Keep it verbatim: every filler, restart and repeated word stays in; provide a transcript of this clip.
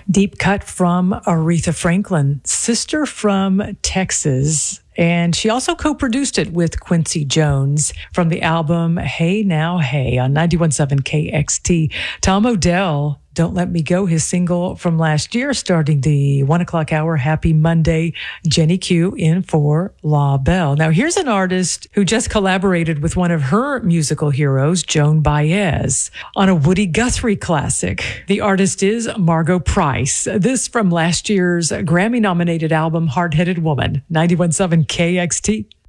Deep cut from Aretha Franklin, sister from Texas. And she also co-produced it with Quincy Jones from the album Hey Now Hey on ninety-one point seven K X T. Tom Odell, Don't Let Me Go, his single from last year, starting the one o'clock hour. Happy Monday. Jenny Q in for La Belle. Now, here's an artist who just collaborated with one of her musical heroes, Joan Baez, on a Woody Guthrie classic. The artist is Margot Price. This from last year's Grammy-nominated album, Hard-Headed Woman, ninety-one point seven K X T.